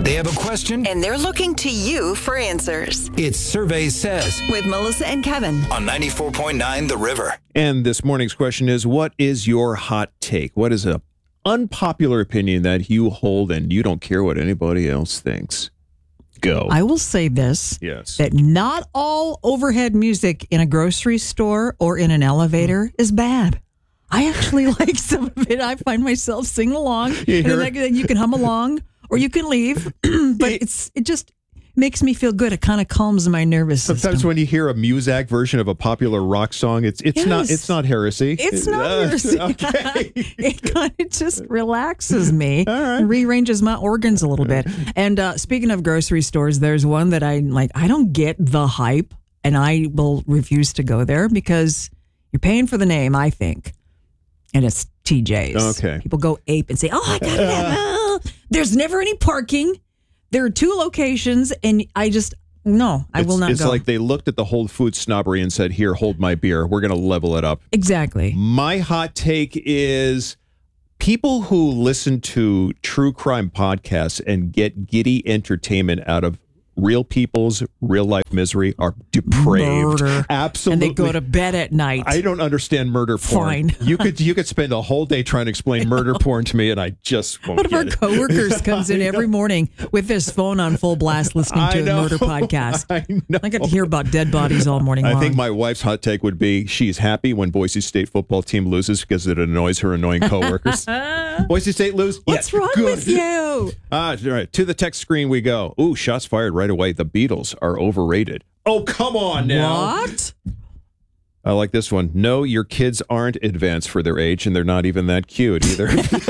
They have a question, and they're looking to you for answers. It's Survey Says With Melissa and Kevin on 94.9 The River. And this morning's question is, what is your hot take? What is an unpopular opinion that you hold and you don't care what anybody else thinks? Go. I will say this. Yes. That not all overhead music in a grocery store or in an elevator is bad. I actually like some of it. I find myself singing along. And then you can hum along or you can leave. But it just makes me feel good. It kind of calms my nervous system. Sometimes when you hear a Muzak version of a popular rock song, it's not heresy. It's not heresy. Okay. It kind of just relaxes me. All right. And rearranges my organs a little bit. And speaking of grocery stores, there's one that I don't get the hype, and I will refuse to go there because you're paying for the name, I think. And it's TJ's. Okay. People go ape and say, "Oh, I got that." There's never any parking. There are 2 locations, and I will not go. It's like they looked at the whole food snobbery and said, "Here, hold my beer. We're going to level it up." Exactly. My hot take is people who listen to true crime podcasts and get giddy entertainment out of real people's real life misery are depraved. Murder. Absolutely. And they go to bed at night. I don't understand murder porn. Fine. You could spend a whole day trying to explain murder porn to me, and I just won't One of our get it. coworkers comes in every morning with his phone on full blast listening to a murder podcast. I know. I got to hear about dead bodies all morning long. I think my wife's hot take would be she's happy when Boise State football team loses because it annoys her annoying coworkers. Boise State lose? What's Yeah, wrong good. with you? All right. To the text screen we go. Ooh, shots fired right away. The Beatles are overrated. Oh, come on now. What? I like this one. No, your kids aren't advanced for their age, and they're not even that cute either.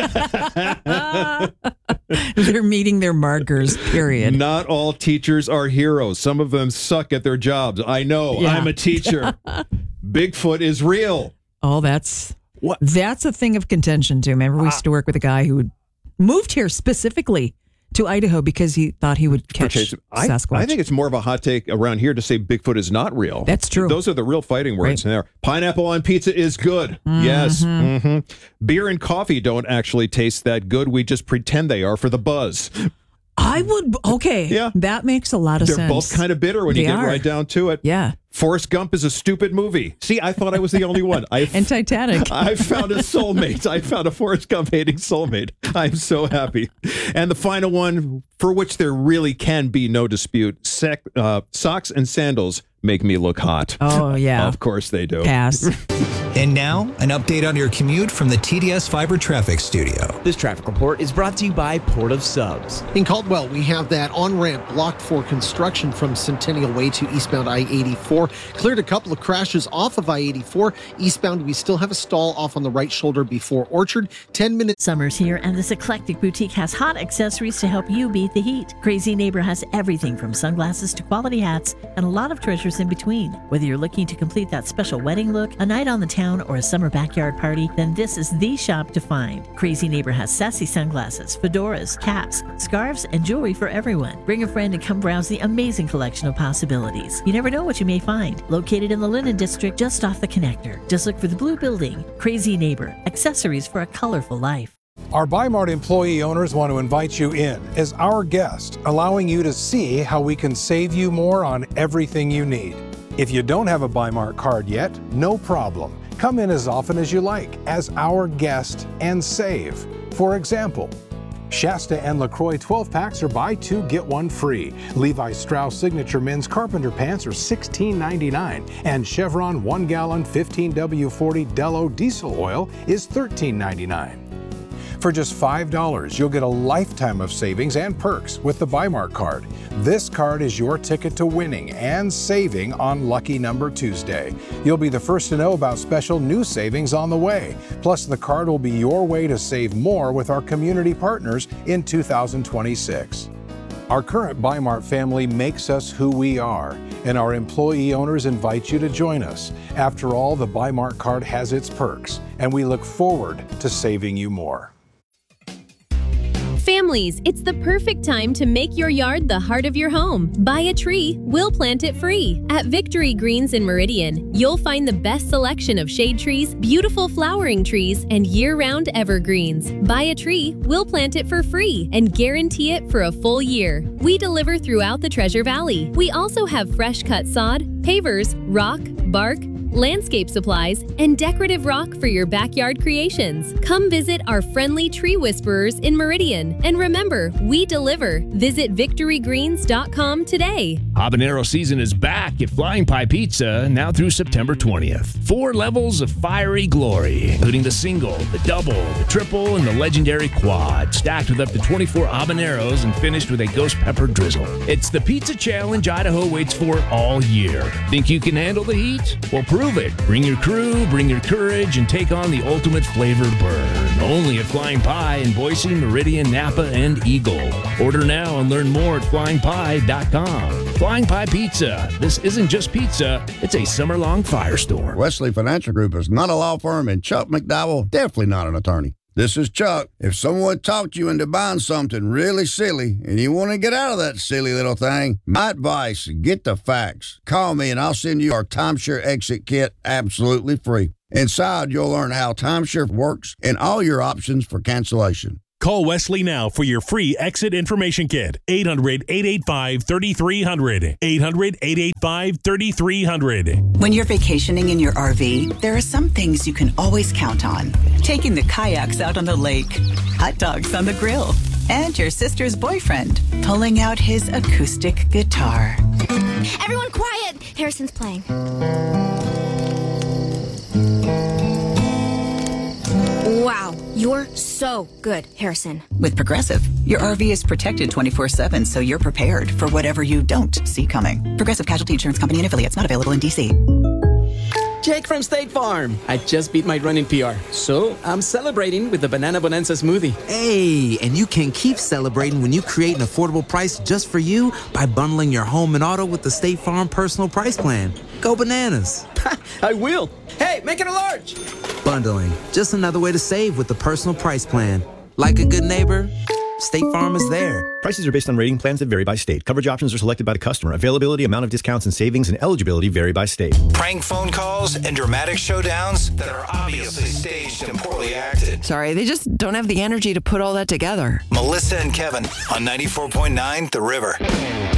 They're meeting their markers, period. Not all teachers are heroes. Some of them suck at their jobs. I know. Yeah. I'm a teacher. Bigfoot is real. Oh, that's What? a thing of contention, too. Remember, we used to work with a guy who moved here specifically to Idaho because he thought he would catch Sasquatch. I think it's more of a hot take around here to say Bigfoot is not real. That's true. Those are the real fighting words Right. there. Pineapple on pizza is good. Yes. Mm-hmm. Beer and coffee don't actually taste that good. We just pretend they are for the buzz. Okay. Yeah. That makes a lot of They're sense. both kind of bitter when you They get are. right down to it. Yeah. Forrest Gump is a stupid movie. See, I thought I was the only one. And Titanic. I found a soulmate. I found a Forrest Gump hating soulmate. I'm so happy. And the final one, for which there really can be no dispute, socks and sandals make me look hot. Oh, yeah. Of course they do. Pass. And now, an update on your commute from the TDS Fiber Traffic Studio. This traffic report is brought to you by Port of Subs. In Caldwell, we have that on-ramp blocked for construction from Centennial Way to eastbound I-84. Cleared a couple of crashes off of I-84. Eastbound, we still have a stall off on the right shoulder before Orchard. 10 minutes. Summer's here, and this eclectic boutique has hot accessories to help you beat the heat. Crazy Neighbor has everything from sunglasses to quality hats and a lot of treasures in between. Whether you're looking to complete that special wedding look, a night on the town, or a summer backyard party, then this is the shop to find. Crazy Neighbor has sassy sunglasses, fedoras, caps, scarves, and jewelry for everyone. Bring a friend and come browse the amazing collection of possibilities. You never know what you may find. Located in the Linen District, just off the connector. Just look for the blue building. Crazy Neighbor, accessories for a colorful life. Our Bi-Mart employee owners want to invite you in as our guest, allowing you to see how we can save you more on everything you need. If you don't have a Bi-Mart card yet, no problem. Come in as often as you like as our guest and save. For example, Shasta and LaCroix 12-packs are buy 2, get 1 free. Levi Strauss Signature Men's Carpenter Pants are $16.99. And Chevron 1-gallon 15W40 Dello diesel oil is $13.99. For just $5, you'll get a lifetime of savings and perks with the Bi-Mart card. This card is your ticket to winning and saving on Lucky Number Tuesday. You'll be the first to know about special new savings on the way. Plus, the card will be your way to save more with our community partners in 2026. Our current Bi-Mart family makes us who we are, and our employee owners invite you to join us. After all, the Bi-Mart card has its perks, and we look forward to saving you more. Families, it's the perfect time to make your yard the heart of your home. Buy a tree, we'll plant it free. At Victory Greens in Meridian, you'll find the best selection of shade trees, beautiful flowering trees, and year-round evergreens. Buy a tree, we'll plant it for free and guarantee it for a full year. We deliver throughout the Treasure Valley. We also have fresh cut sod, pavers, rock, bark, landscape supplies, and decorative rock for your backyard creations. Come visit our friendly tree whisperers in Meridian. And remember, we deliver. Visit victorygreens.com today. Habanero season is back at Flying Pie Pizza now through September 20th. 4 levels of fiery glory, including the single, the double, the triple, and the legendary quad, stacked with up to 24 habaneros and finished with a ghost pepper drizzle. It's the pizza challenge Idaho waits for all year. Think you can handle the heat? Well, prove it. Bring your crew, bring your courage, and take on the ultimate flavor burn. Only at Flying Pie in Boise, Meridian, Napa, and Eagle. Order now and learn more at flyingpie.com. Flying Pie Pizza. This isn't just pizza, it's a summer-long firestorm. Wesley Financial Group is not a law firm, and Chuck McDowell, definitely not an attorney. This is Chuck. If someone talked you into buying something really silly and you want to get out of that silly little thing, my advice, get the facts. Call me and I'll send you our timeshare exit kit absolutely free. Inside, you'll learn how timeshare works and all your options for cancellation. Call Wesley now for your free exit information kit. 800-885-3300. 800-885-3300. When you're vacationing in your RV, there are some things you can always count on. Taking the kayaks out on the lake, hot dogs on the grill, and your sister's boyfriend pulling out his acoustic guitar. Everyone quiet! Harrison's playing. Wow, you're so good, Harrison. With Progressive, your RV is protected 24/7, so you're prepared for whatever you don't see coming. Progressive Casualty Insurance Company and affiliates, not available in D.C. Jake from State Farm. I just beat my running PR, so I'm celebrating with the Banana Bonanza smoothie. Hey, and you can keep celebrating when you create an affordable price just for you by bundling your home and auto with the State Farm Personal Price Plan. Go bananas. I will. Hey, make it a large. Bundling, just another way to save with the Personal Price Plan. Like a good neighbor, State Farm is there. Prices are based on rating plans that vary by state. Coverage options are selected by the customer. Availability, amount of discounts and savings, and eligibility vary by state. Prank phone calls and dramatic showdowns that are obviously staged and poorly acted. Sorry, they just don't have the energy to put all that together. Melissa and Kevin on 94.9 The River.